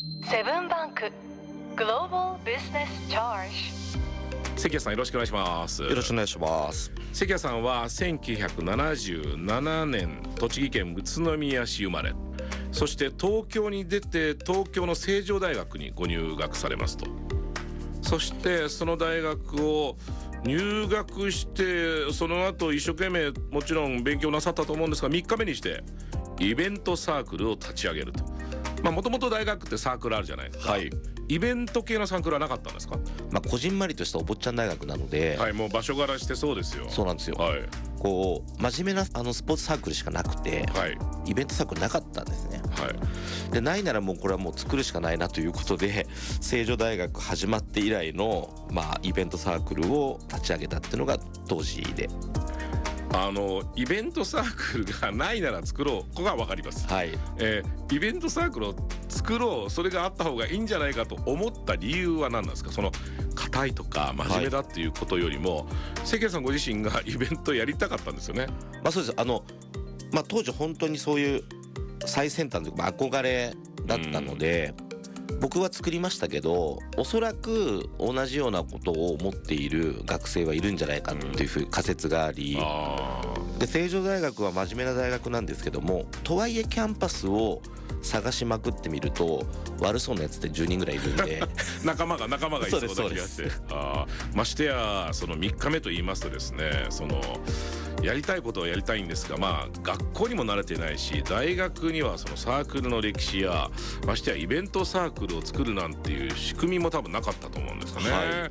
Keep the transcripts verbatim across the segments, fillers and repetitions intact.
セブンバンクグローバルビジネスチャージ。 関谷さんよろしくお願いします。 よろしくお願いします。 関谷さんはせんきゅうひゃくななじゅうななねん栃木県宇都宮市生まれ、そして東京に出て東京の成城大学にご入学されますと。そしてその大学を入学してその後一生懸命もちろん勉強なさったと思うんですが、みっかめにしてイベントサークルを立ち上げると。まあもともと大学ってサークルあるじゃないですか、はい、イベント系のサークルはなかったんですか？ まあこじんまりとしたお坊ちゃん大学なので、 はい、もう場所柄してそうですよ。 そうなんですよ、 はい、 こう真面目なあのスポーツサークルしかなくて、はい、イベントサークルなかったんですね、はい、でないならもうこれはもう作るしかないなということで成城大学始まって以来の、まあ、イベントサークルを立ち上げたっていうのが当時で、 あのイベントサークルがないなら作ろう、ここが分かります、はい、えー、イベントサークルを作ろう、それがあった方がいいんじゃないかと思った理由は何なんですか？その硬いとか真面目だっていうことよりも、はい、関谷さんご自身がイベントやりたかったんですよね。 まあそうです。あの、まあ、当時本当にそういう最先端というか憧れだったので、うん、僕は作りましたけど、おそらく同じようなことを思っている学生はいるんじゃないかっていうふう仮説があり、うん、で成城大学は真面目な大学なんですけども、とはいえキャンパスを探しまくってみると悪そうなやつってじゅうにんぐらいいるんで仲間が仲間がいそうな気がして、あましてやそのみっかめと言いますとですね、そのやりたいことはやりたいんですが、まあ学校にも慣れてないし、大学にはそのサークルの歴史やましてやイベントサークルを作るなんていう仕組みも多分なかったと思うんですよね、はい、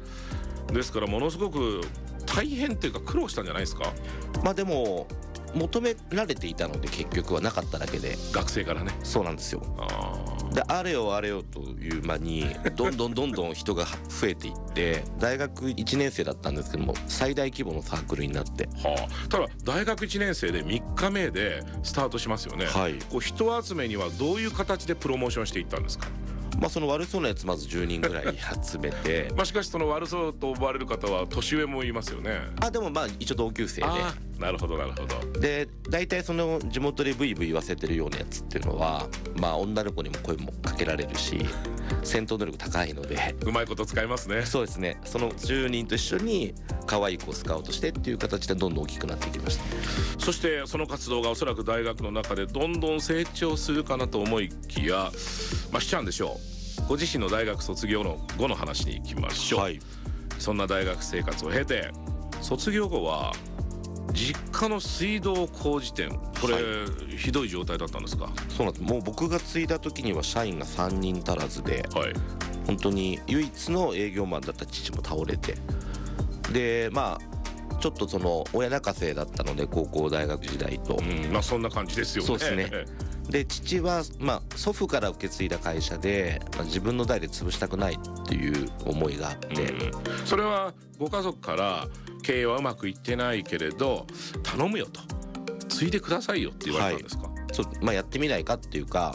ですからものすごく大変っていうか苦労したんじゃないですか？ まあでも求められていたので結局はなかっただけで、 学生からね。 そうなんですよ。あであれよあれよという間にどんどんどんどん人が増えていって大学いちねん生だったんですけども最大規模のサークルになって、 はあ、ただ大学いちねん生でみっかめでスタートしますよね、はい、こう人集めにはどういう形でプロモーションしていったんですか？ まあ、その悪そうなやつまずじゅうにんぐらい集めてまあしかしその悪そうと思われる方は年上もいますよね。 あでもまあ一応同級生で、 あなるほどなるほど。 で大体その地元でブイブイ言わせてるようなやつっていうのはまあ女の子にも声もかけられるし戦闘能力高いのでうまいこと使いますね。 そうですね。そのじゅうにんと一緒に可愛い子をスカウトしてっていう形でどんどん大きくなっていきました。 そしてその活動がおそらく大学の中でどんどん成長するかなと思いきや、まあしちゃうんでしょう。ご自身の大学卒業の後の話に行きましょう、はい、そんな大学生活を経て卒業後は実家の水道工事店、これ、はい、ひどい状態だったんですか？ そうなんです。もう僕が継いだ時には社員がさんにん足らずで、はい、本当に唯一の営業マンだった父も倒れて、でまあちょっとその親泣かせだったので高校大学時代と、 うん、まあそんな感じですよね。 そうですねで父は、まあ、祖父から受け継いだ会社で、まあ、自分の代で潰したくないっていう思いがあって、 うん、それはご家族から経営はうまくいってないけれど頼むよと継いでくださいよって言われたんですか？はい、 そう、まあ、やってみないかっていうか、うん、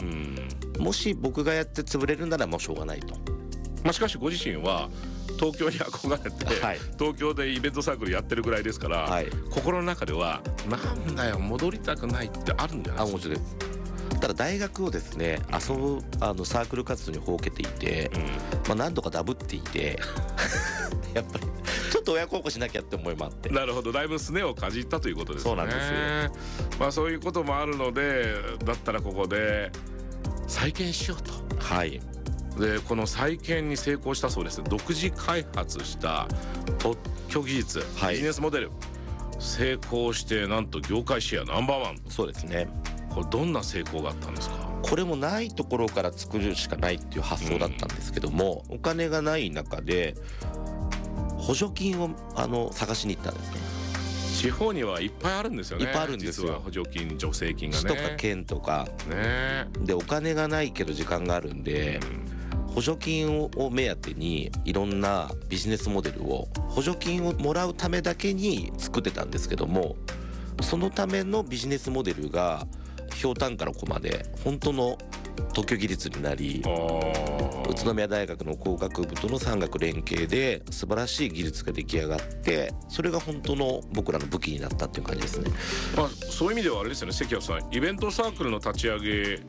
もし僕がやって潰れるならもうしょうがないと、 まあ、しかしご自身は東京に憧れて、はい、東京でイベントサークルやってるぐらいですから、はい、心の中ではなんだよ戻りたくないってあるんじゃないですか？あ、もちろんです。 ただ大学をですね遊ぶあのサークル活動にほうけていて、うんまあ、何度かダブっていてやっぱりちょっと親孝行しなきゃって思いもあって。 なるほど、だいぶすねをかじったということですね。 そうなんですよ。 まあそういうこともあるのでだったらここで再建しようと。 はい。 でこの再建に成功したそうです。独自開発した特許技術、はい、ビジネスモデル成功してなんと業界シェアナンバーワン。 そうですね。 これどんな成功があったんですか？ これもないところから作るしかないっていう発想だったんですけども、うん、お金がない中で補助金をあの探しに行ったんですね。 地方にはいっぱいあるんですよね。 いっぱいあるんですよ。 実は補助金助成金がね。 市とか県とか、ね、でお金がないけど時間があるんで、うん、補助金を目当てにいろんなビジネスモデルを補助金をもらうためだけに作ってたんですけども、そのためのビジネスモデルがひょうたんからコマで本当の特許技術になり、宇都宮大学の工学部との産学連携で素晴らしい技術が出来上がって、それが本当の僕らの武器になったっていう感じですね。 まあ、そういう意味ではあれですよね、関谷さん、イベントサークルの立ち上げ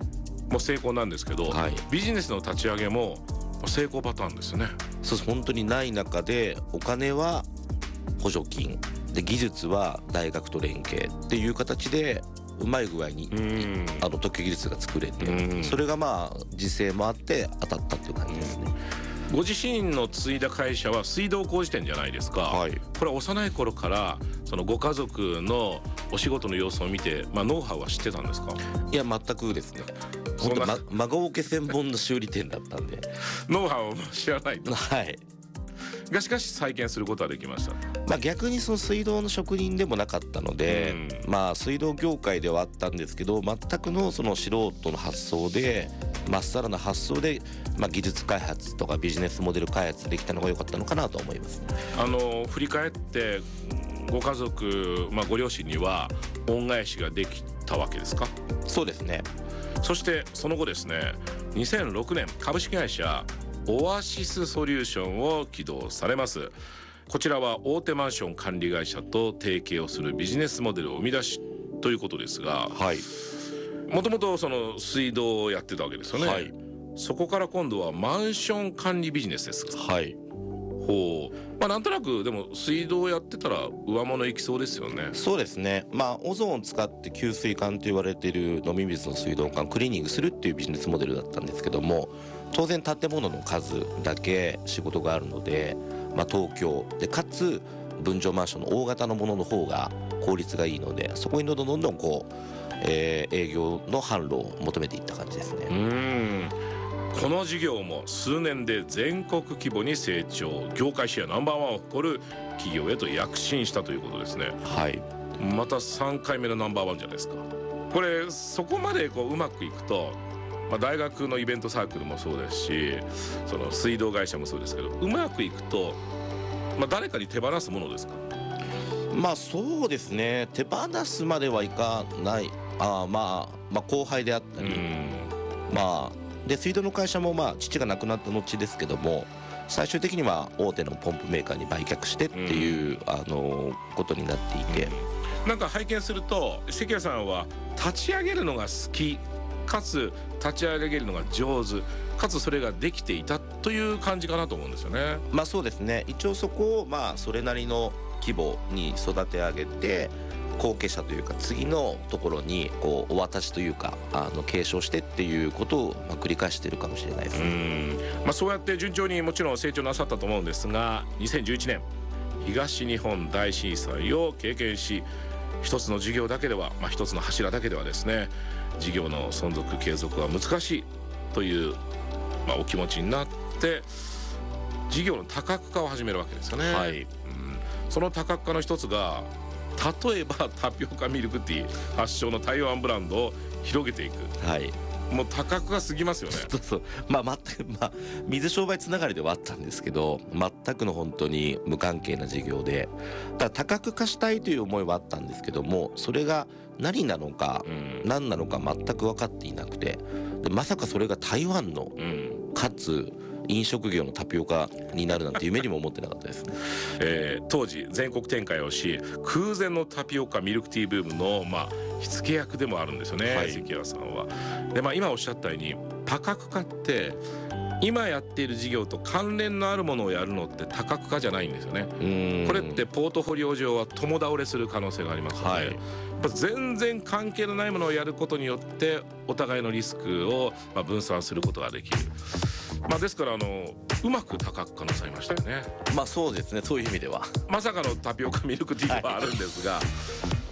もう成功なんですけど、はい、ビジネスの立ち上げも成功パターンですよね。 そうです。本当にない中でお金は補助金で技術は大学と連携っていう形でうまい具合にあの特許技術が作れて、それがまあ時勢もあって当たったっていう感じですね。 ご自身の継いだ会社は水道工事店じゃないですか、はい、これは幼い頃からそのご家族のお仕事の様子を見て、まあ、ノウハウは知ってたんですか？ いや全くですね。本当、ま、孫請け専門の修理店だったんでノウハウを知らないと。 はいがしかし再建することはできました。 まあ、逆にその水道の職人でもなかったので、うん、まあ水道業界ではあったんですけど、全くのその素人の発想でまっさらな発想で、まあ、技術開発とかビジネスモデル開発できたのが良かったのかなと思います。 あの振り返ってご家族、まあ、ご両親には恩返しができたわけですか？ そうですね。 そしてその後ですね、にせんろくねん株式会社オアシスソリューションを起動されます。こちらは大手マンション管理会社と提携をするビジネスモデルを生み出しということですが、もともとその水道をやってたわけですよね、はい、そこから今度はマンション管理ビジネスですか？ はい。 ほう、まあ、なんとなくでも水道をやってたら上物いきそうですよね。 そうですね。まあオゾンを使って給水管と言われている飲み水の水道管クリーニングするっていうビジネスモデルだったんですけども、当然建物の数だけ仕事があるので、まあ、東京でかつ分譲マンションの大型のものの方が効率がいいので、そこにどんどんどんどんこう、えー、営業の販路を求めていった感じですね。 うーん、この事業も数年で全国規模に成長、業界シェアナンバーワンを誇る企業へと躍進したということですね。 はい。 またさんかいめのナンバーワンじゃないですか。これそこまでこううまくいくと、まあ、大学のイベントサークルもそうですし、その水道会社もそうですけど、うまくいくと、まあ、誰かに手放すものですか？ まあそうですね。手放すまではいかない。あ、まあ、まあ後輩であったり、まあで水道の会社もまあ父が亡くなった後ですけども、最終的には大手のポンプメーカーに売却してっていう、あのことになっていて、 なんか拝見すると関谷さんは立ち上げるのが好きかつ立ち上げるのが上手かつそれができていたという感じかなと思うんですよね。 まあそうですね。一応そこをまあそれなりの規模に育て上げて、後継者というか次のところにこうお渡しというか、あの継承してっていうことをまあ繰り返しているかもしれないですね。 うん、まあ、そうやって順調にもちろん成長なさったと思うんですが、にせんじゅういちねん東日本大震災を経験し、一つの事業だけでは、まあ、一つの柱だけではですね、事業の存続継続は難しいという、まあ、お気持ちになって事業の多角化を始めるわけですよね。 はい。 うん、その多角化の一つが、例えばタピオカミルクティー発祥の台湾ブランドを広げていく。 はい。 もう多角化すぎますよね。 そうそう。まあ全く、まあ水商売つながりではあったんですけど、全くの本当に無関係な事業で、ただ多角化したいという思いはあったんですけども、それが何なのか、うん、何なのか全く分かっていなくて、でまさかそれが台湾の、うん、かつ飲食業のタピオカになるなんて夢にも思ってなかったですね。 えー、当時全国展開をし、空前のタピオカミルクティーブームの、まあ、火付け役でもあるんですよね、はい、関谷さんは。で、まあ、今おっしゃったように多角化って今やっている事業と関連のあるものをやるのって多角化じゃないんですよね。これってポートフォリオ上は共倒れする可能性がありますので、はい、やっぱ全然関係のないものをやることによってお互いのリスクをまあ分散することができる。まあ、ですからあのうまく多角化なさいましたよね。 まあそうですね。そういう意味ではまさかのタピオカミルクティーはあるんですが、はい、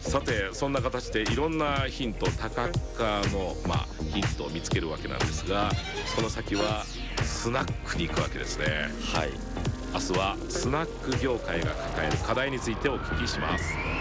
さてそんな形でいろんなヒント、多角化の、まあ、ヒントを見つけるわけなんですが、その先はスナックに行くわけですね。 はい。 明日はスナック業界が抱える課題についてお聞きします。